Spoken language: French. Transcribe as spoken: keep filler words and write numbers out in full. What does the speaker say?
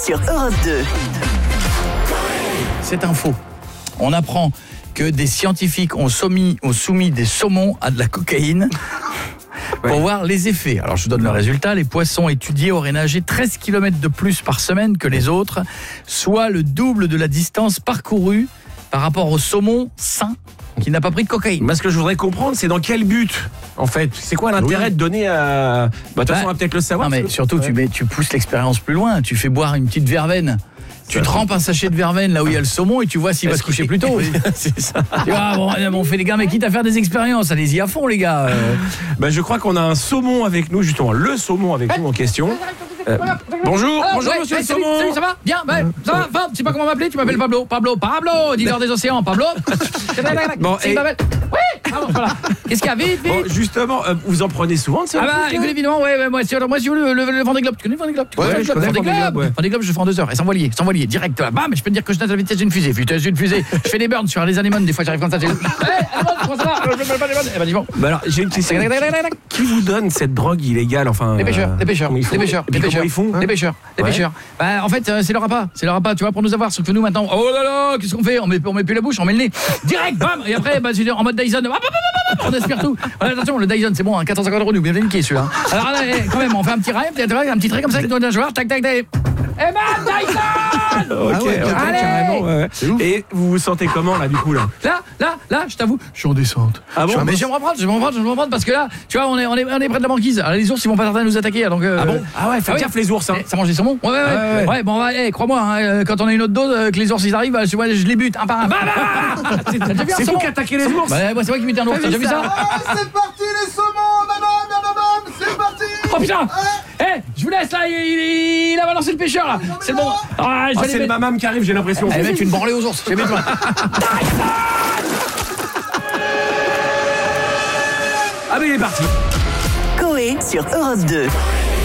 sur Europe deux. Cette info, on apprend que des scientifiques ont soumis, ont soumis des saumons à de la cocaïne pour ouais. voir les effets. Alors je vous donne le résultat, les poissons étudiés auraient nagé treize kilomètres de plus par semaine que les autres, soit le double de la distance parcourue par rapport au saumon sain qui n'a pas pris de cocaïne. Moi, ce que je voudrais comprendre, c'est dans quel but, en fait. C'est quoi l'intérêt oui. de donner à... Bah, de toute façon, on va peut-être le savoir. Non, mais surtout, ouais. tu, mets, tu pousses l'expérience plus loin. Tu fais boire une petite verveine. Tu trempes un sachet de verveine là où il y a le saumon et tu vois s'il va se coucher plus tôt. C'est ça. Tu vois, bon, on fait les gars, mais quitte à faire des expériences, allez-y à fond les gars. Euh... Bah, je crois qu'on a un saumon avec nous, justement, le saumon avec nous en question. Euh, bonjour, ah, bonjour ouais, monsieur ouais, le salut, saumon. salut, ça va? Bien, ouais, ça va, va, tu sais pas comment m'appeler? Tu m'appelles Pablo, Pablo, Pablo, dealer des océans, Pablo. Bon, et... Oui, ah bon, voilà. Qu'est-ce qu'il y a? Vite, vite. Bon, justement, euh, vous en prenez souvent de ça? Ah bah, écoute, évidemment, ouais, ouais, moi, moi, si vous le, le, le Vendée Globe, tu connais le Vendée Globe? Ouais, ouais, je connais le Vendée Globe, ouais. Vendée Globe, je fais en deux heures, et sans voilier, sans voilier, direct, là, bam, je peux te dire que je nage à la vitesse d'une fusée, vitesse d'une fusée. Je fais des burns sur les anémones, des fois j'arrive comme ça, j'ai... Eh ben dis bon. Bah alors, j'ai une question. Qui vous donne cette drogue illégale, enfin? Les pêcheurs, les pêcheurs, les pêcheurs, les pêcheurs. Ils font les pêcheurs, les ouais. pêcheurs. Bah en fait, euh, c'est leur appât, c'est leur appât, tu vois, pour nous avoir. Sauf que nous maintenant, oh là là, qu'est-ce qu'on fait? On met, on met plus la bouche, on met le nez. Direct, bam. Et après, bah, en mode Dyson, on aspire tout. Ouais, attention, le Dyson, c'est bon, hein, quatre cent cinquante euros, nous, bien niqué celui-là. Alors là, quand même, on fait un petit rail, un petit trait comme ça avec nos nageoires, tac, tac, tac. Et bam, Dyson. Ok, ah ouais, okay, allez carrément. Ouais. Et vous vous sentez comment là, du coup là? Là, là, là, je t'avoue, je suis en descente. Ah bon? Mais je vais me reprendre, je vais me reprendre, je vais me reprendre parce que là, tu vois, on est, on est, on est près de la banquise. Alors les ours, ils vont pas tarder à nous attaquer, donc. Euh, ah bon? Ah ouais, faites ah gaffe oui. les ours, hein. Ça mange des saumons? Ouais, ouais, ouais. Ah ouais, ouais. ouais bon, ouais, hey, crois-moi, hein, quand on a une autre dose, euh, que les ours ils arrivent, je, je les bute un par un. Bah, bah c'est vous qui attaquez les ours? Bah, ouais, c'est moi qui m'étais un ours. T'as déjà vu ça? C'est parti les saumons, madame, madame, c'est parti. Oh putain! Eh, hey, je vous laisse là, il, il, il a balancé le pêcheur là. C'est bon. Ah, oh, c'est le mamam qui arrive, j'ai l'impression. Eh, mec, une branlée aux ours. Je vais mettre toi. Ah, mais il est parti. Coé sur Europe deux.